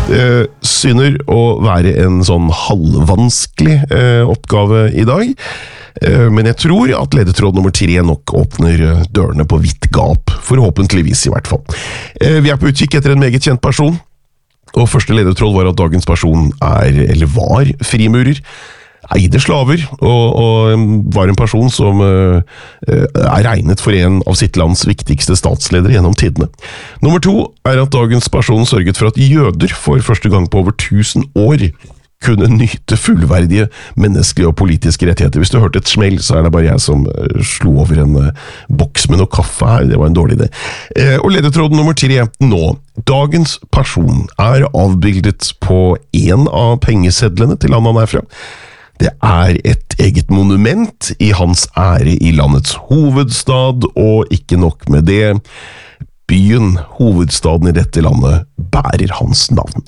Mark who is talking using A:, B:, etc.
A: Syner å være en sånn halvvanskelig oppgave i dag, men jeg tror at ledetråd nummer 3 nok åpner dørene på vidt gap, forhåpentligvis i hvert fall. Vi på utkikk etter en meget kjent person, og første ledetråd var at dagens person eller var frimurer, eide slaver, og var en person som regnet for en av sitt lands viktigste statsledere gjennom tidene. Nummer 2 at dagens person sørget for at jøder for første gang på over 1000 år kunne nyte fullverdige menneskelige og politiske rettigheter. Hvis du hørte et smell, så det bare jeg som slo over en boks med noe kaffe her. Det var en dårlig idé. Og ledetråden nummer 3 nå. Dagens person avbildet på en av pengesedlene til landet han fra. Det et eget monument i hans ære i landets hovedstad, og ikke nok med det. Byen, hovedstaden i dette landet, bærer hans navn.